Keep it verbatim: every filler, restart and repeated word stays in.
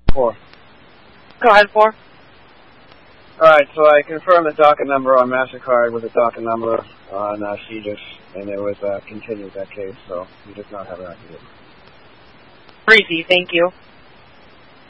Four. Go ahead, four. Alright, so I confirmed the docket number on MasterCard with the docket number on uh, C G I S, and it was uh, continued that case, so we does not have an active. Breezy, thank you.